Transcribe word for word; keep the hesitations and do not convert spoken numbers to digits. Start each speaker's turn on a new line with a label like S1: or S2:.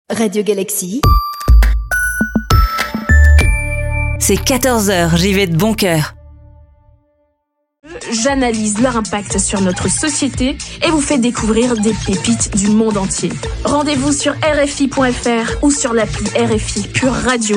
S1: Radio Galaxy.
S2: C'est quatorze heures, j'y vais de bon cœur.
S3: J'analyse leur impact sur notre société et vous fais découvrir des pépites du monde entier. Rendez-vous sur R F I point F R ou sur l'appli R F I Pure Radio